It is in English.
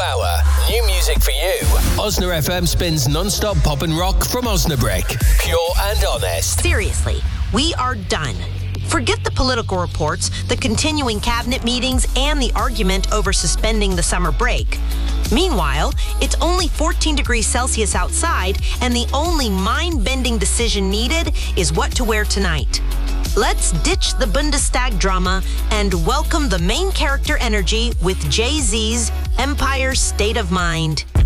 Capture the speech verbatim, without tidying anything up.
hour. New music for you. Osna F M spins non-stop pop and rock from Osnabrück. Pure and honest. Seriously, we are done. Forget the political reports, the continuing cabinet meetings, and the argument over suspending the summer break. Meanwhile, it's only fourteen degrees Celsius outside, and the only mind-bending decision needed is what to wear tonight. Let's ditch the Bundestag drama and welcome the main character energy with Jay-Z's Empire State of Mind.